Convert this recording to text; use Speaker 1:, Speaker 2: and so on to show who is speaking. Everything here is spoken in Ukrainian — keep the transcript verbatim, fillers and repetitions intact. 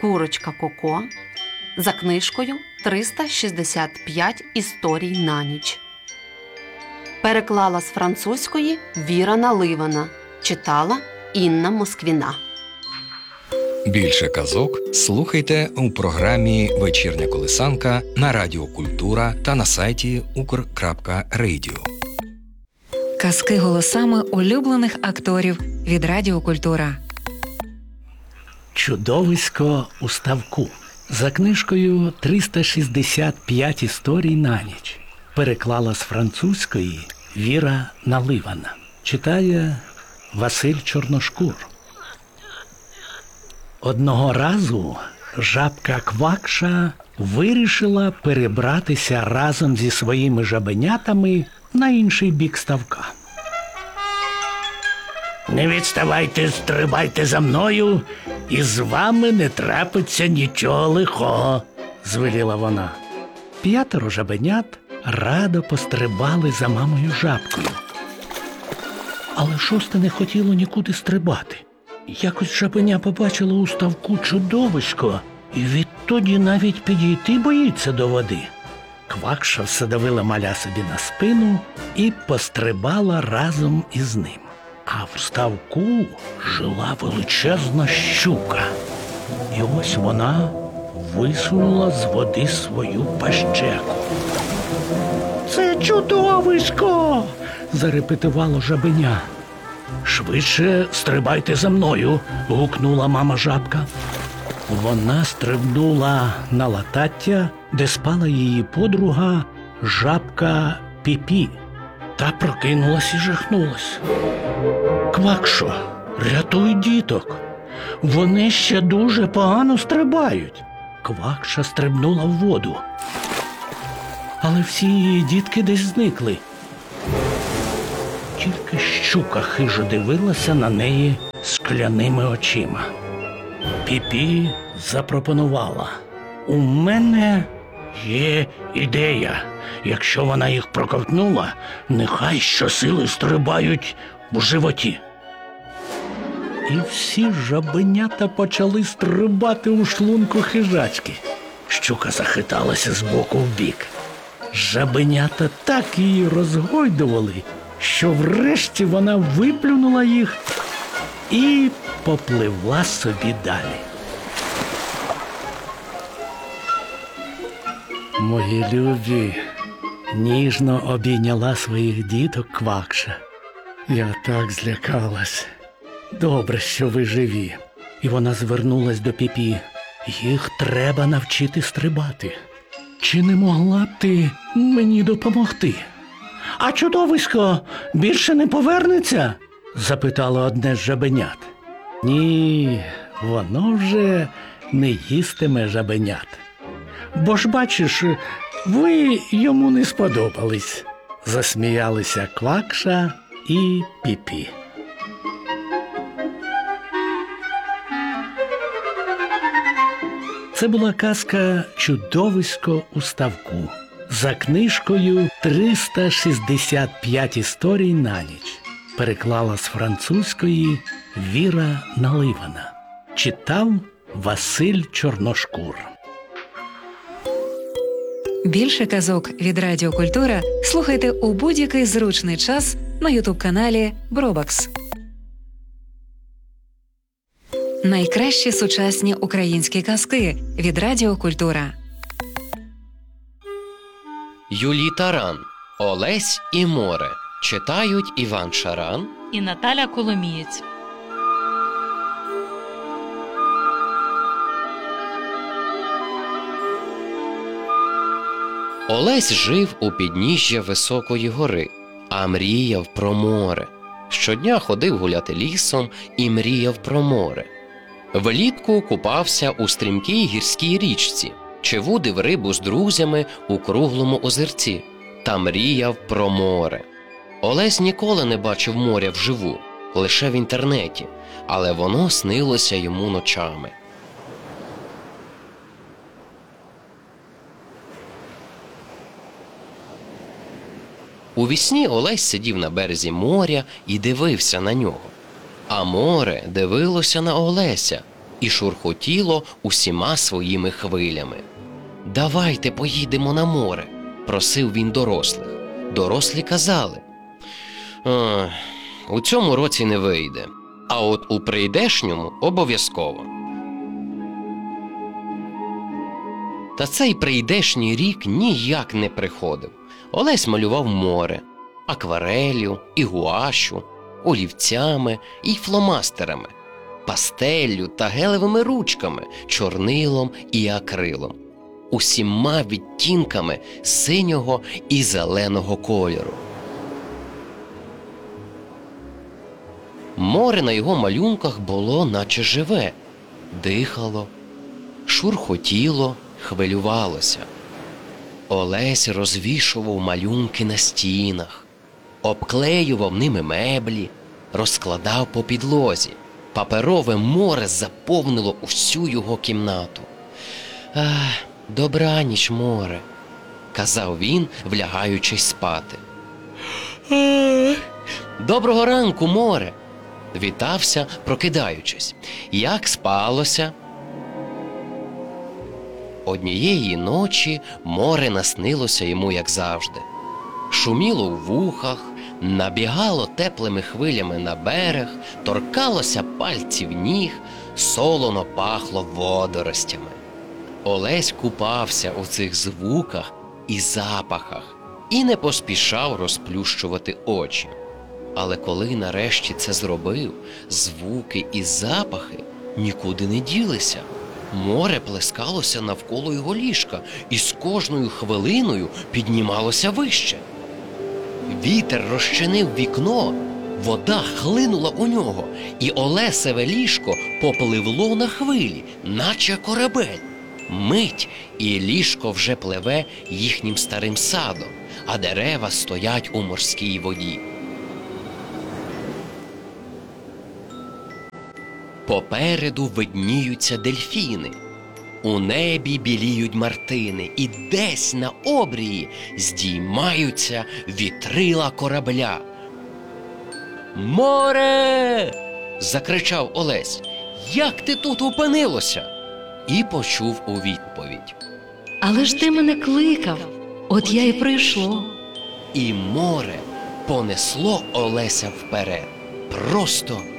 Speaker 1: Курочка Коко за книжкою триста шістдесят п'ять історій на ніч. Переклала з французької Віра Наливана. Читала Інна Москвіна.
Speaker 2: Більше казок слухайте у програмі «Вечірня колисанка» на Радіо Культура та на сайті укр крапка радіо.
Speaker 3: Казки голосами улюблених акторів від Радіо Культура.
Speaker 4: Чудовисько у ставку за книжкою триста шістдесят п'ять історій на ніч. Переклала з французької Віра Наливана. Читає Василь Чорношкур. Одного разу жабка Квакша вирішила перебратися разом зі своїми жабенятами на інший бік ставка. «Не відставайте, стрибайте за мною, і з вами не трапиться нічого лихого», – звеліла вона. П'ятеро жабенят радо пострибали за мамою жабкою. Але шосте не хотіло нікуди стрибати. Якось жабеня побачила у ставку чудовисько, і відтоді навіть підійти боїться до води. Квакша всадовила маля собі на спину і пострибала разом із ним. А в ставку жила величезна щука. І ось вона висунула з води свою пащеку. «Це чудовисько!» – зарепетувало жабеня. «Швидше стрибайте за мною!» – гукнула мама жабка. Вона стрибнула на латаття, де спала її подруга жабка Піпі, та прокинулась і жахнулась. «Квакшо, рятуй діток! Вони ще дуже погано стрибають!» Квакша стрибнула в воду. Але всі її дітки десь зникли. Тільки щука хижо дивилася на неї скляними очима. Піпі запропонувала: «У мене є ідея. Якщо вона їх проковтнула, нехай щосили стрибають в животі». І всі жабенята почали стрибати у шлунку хижачки. Щука захиталася з боку в бік. Жабенята так її розгойдували, що врешті вона виплюнула їх і попливла собі далі. «Мої любі», – ніжно обійняла своїх діток Квакша. «Я так злякалась. Добре, що ви живі». І вона звернулась до Піпі. «Їх треба навчити стрибати. Чи не могла б ти мені допомогти?» «А чудовисько більше не повернеться?» – запитало одне з жабенят. «Ні, воно вже не їстиме жабенят. Бо ж, бачиш, ви йому не сподобались», – засміялися Квакша і Піпі. Це була казка «Чудовисько у ставку» за книжкою триста шістдесят п'ять історій на ніч. Переклала з французької Віра Наливана. Читав Василь Чорношкур.
Speaker 3: Більше казок від Радіо Культура слухайте у будь-який зручний час на ютуб-каналі Бробакс. Найкращі сучасні українські казки від Радіо Культура.
Speaker 5: Юлій Таран, Олесь і море. Читають Іван Шаран
Speaker 6: і Наталя Коломієць.
Speaker 5: Олесь жив у підніжжя високої гори, а мріяв про море. Щодня ходив гуляти лісом і мріяв про море. Влітку купався у стрімкій гірській річці, чи вудив рибу з друзями у круглому озерці та мріяв про море. Олесь ніколи не бачив моря вживу, лише в інтернеті, але воно снилося йому ночами. Увісні Олесь сидів на березі моря і дивився на нього. А море дивилося на Олеся і шурхотіло усіма своїми хвилями. «Давайте поїдемо на море», – просив він дорослих. Дорослі казали: «Ах, у цьому році не вийде, а от у прийдешньому обов'язково». Та цей прийдешній рік ніяк не приходив. Олесь малював море аквареллю і гуашу, олівцями і фломастерами, пастеллю та гелевими ручками, чорнилом і акрилом, усіма відтінками синього і зеленого кольору. Море на його малюнках було наче живе, дихало, шурхотіло, хвилювалося. Олесь розвішував малюнки на стінах, обклеював ними меблі, розкладав по підлозі. Паперове море заповнило усю його кімнату. «Ах, добраніч, море», – казав він, влягаючись спати. «Доброго ранку, море», – вітався, прокидаючись. «Як спалося?» Однієї ночі море наснилося йому, як завжди. Шуміло в вухах, набігало теплими хвилями на берег, торкалося пальців ніг, солоно пахло водоростями. Олесь купався у цих звуках і запахах і не поспішав розплющувати очі. Але коли нарешті це зробив, звуки і запахи нікуди не ділися. Море плескалося навколо його ліжка і з кожною хвилиною піднімалося вище. Вітер розчинив вікно, вода хлинула у нього, і Олесеве ліжко попливло на хвилі, наче корабель. Мить, і ліжко вже пливе їхнім старим садом, а дерева стоять у морській воді. Попереду видніються дельфіни, у небі біліють мартини, і десь на обрії здіймаються вітрила корабля. «Море!» – закричав Олесь. «Як ти тут опинилося?» І почув у відповідь:
Speaker 7: «Але ж ти мене кликав, от я й прийшло».
Speaker 5: І море понесло Олеся вперед, просто